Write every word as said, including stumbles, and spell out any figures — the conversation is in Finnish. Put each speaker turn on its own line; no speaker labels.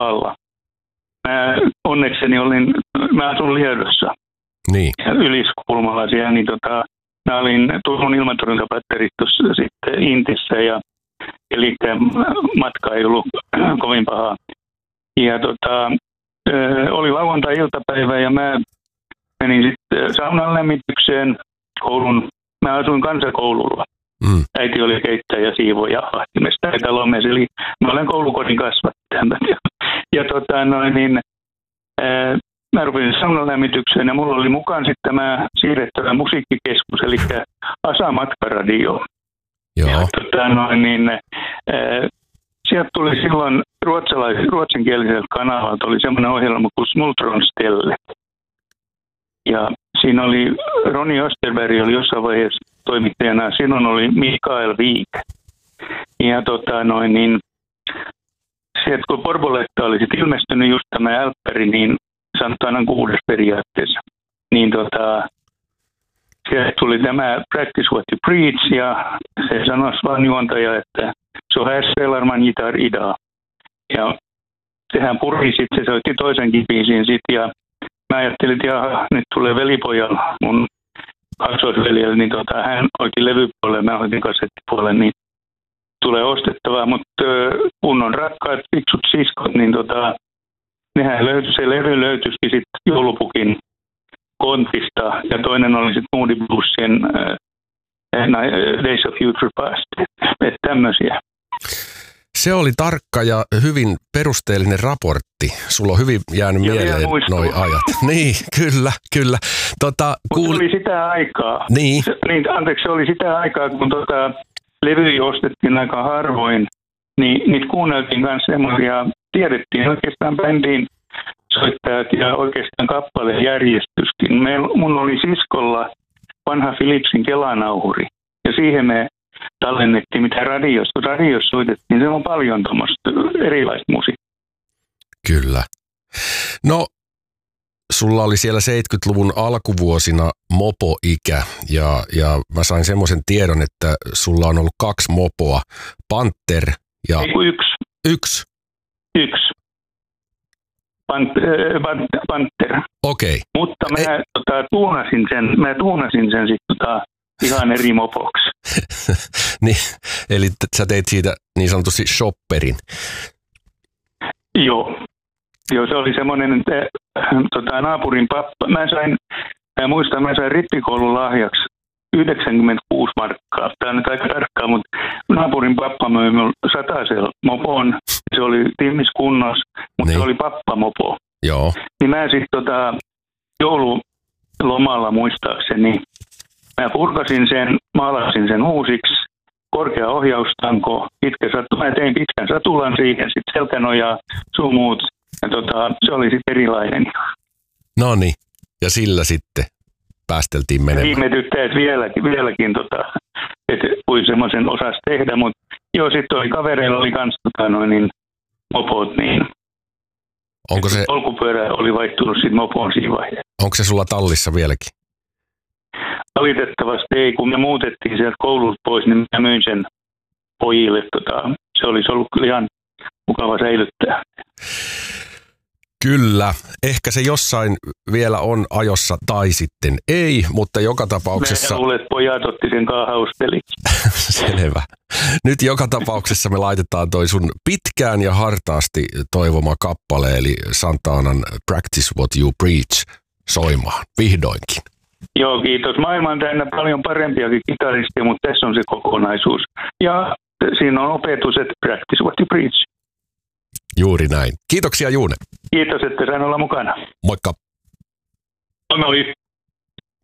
alla. Mä onnekseni olin, mä asun Liedossa.
Niin.
Ja Yliskulmalla siellä, niin tota, mä olin Turun ilmatorjuntapatteristossa sitten Intissä ja eli matka ei ollut kovin paha. Ja tota, oli lauantai-iltapäivä ja mä menin sitten saunan lämmitykseen koulun. Mä asuin kansakoululla. Mm. Äiti oli keittäjä, siivoja, ahtimesta ja talomies, eli mä olen koulukodin kasvattaja. Ja tota noin, niin ää, mä rupesin saunan lämmitykseen ja mulla oli mukaan sitten tämä siirrettävä musiikkikeskus, eli Asa Matkaradio.
Joo.
Ja tota noin, niin ää, sieltä tuli silloin ruotsalais, ruotsinkielisellä kanavalta oli semmoinen ohjelma kuin Smultronstelle. Ja siinä oli, Roni Österberg oli jossain vaiheessa toimittajana, silloin oli Mikael Wijk. Ja tota noin, niin sieltä kun Porboletta oli sitten ilmestynyt just tämä Älppäri, niin sanotaan aina kuudes periaatteessa, niin tota, sieltä tuli tämä Practice What You Preach, ja se sanoi vaan juontaja, että so här spelar man gitarr idag. Ja sehän puri sitten, se soitti toisenkin biisin sitten, ja mä ajattelin, että jaha, nyt tulee velipojalla, mun kaksoisveljellä, niin tota, hän hoiti levypuolelle, mä hoitin kasettipuolelle, niin tulee ostettavaa, mutta kunnon rakkaat, fiksut siskot, niin tota, nehän löytyi, se levy löytyisikin sitten joulupukin kontista, ja toinen oli sitten Moody Bluesien uh, Days of Future Past, että tämmöisiä.
Se oli tarkka ja hyvin perusteellinen raportti. Sulla on hyvin jäänyt ja mieleen noi ajat. Niin, kyllä, kyllä. Tota,
kuul... Se oli sitä aikaa.
Niin.
Se, niin. Anteeksi, se oli sitä aikaa, kun tota, levyjä ostettiin aika harvoin, niin niitä kuunneltiin kanssa semmoisia, tiedettiin oikeastaan bändiin soittajat ja oikeastaan kappaleen järjestyskin. Me, mun oli siskolla vanha Philipsin kelanauhuri, ja siihen me tallennettiin, mitä radiossa. Radiossa soitettiin, se on paljon tuommoista erilaista musiikkia.
Kyllä. No, sulla oli siellä seitsemänkymmentäluvun alkuvuosina mopo-ikä, ja, ja mä sain semmoisen tiedon, että sulla on ollut kaksi mopoa, Panther ja...
Ei kun yksi.
Yksi?
Yksi. Panther.
Okei. Okay.
Mutta mä e- tota, tuunasin sen, mä tuunasin sen sitten tota, ihan eri mopoksi.
Niin, eli sä teit siitä niin sanotusti shopperin.
Joo. Joo, se oli semmoinen, että tota, naapurin pappa, mä sain, mä muistan, mä sain rippikoulun lahjaksi yhdeksänkymmentäkuusi markkaa. Tämä on nyt aika tarkkaa, mutta naapurin pappa möi minulle satasella mopon. Se oli timmiskunnossa, mutta niin. Se oli pappamopo.
Joo. Niin
mä sitten tota, joululomalla muistaakseni, mä purkasin sen, maalasin sen uusiksi, korkea ohjaustanko, pitkä satu, mä tein pitkän satulan siihen, sitten selkänojaa, sun muut, ja tota, se oli sitten erilainen.
No niin, ja sillä sitten päästeltiin menemään.
Ihmetyttää, että vieläkin, vieläkin tota, että kuin semmoisen osasi tehdä, mutta joo, sitten oli kavereilla oli kans tota, noin, niin, mopot, niin
onko se...
polkupyörä oli vaihtunut sitten mopoon siinä vaiheessa.
Onko se sulla tallissa vieläkin?
Valitettavasti ei, kun me muutettiin sieltä koululta pois, niin mä myin sen pojille. Tota, se olisi ollut kyllä ihan mukava säilyttää.
Kyllä, ehkä se jossain vielä on ajossa tai sitten ei, mutta joka tapauksessa...
Mä luulen, että pojat otti sen kaahausteli.
Selvä. Nyt joka tapauksessa me laitetaan toi sun pitkään ja hartaasti toivoma kappale, eli Santanan Practice What You Preach soimaan, vihdoinkin.
Joo, kiitos. Maailma on täynnä paljon parempiakin kitaristeja, mutta tässä on se kokonaisuus. Ja siinä on opetus, että Practice What You Preach.
Juuri näin. Kiitoksia, Juune.
Kiitos, että sain olla mukana.
Moikka.
Moi moi.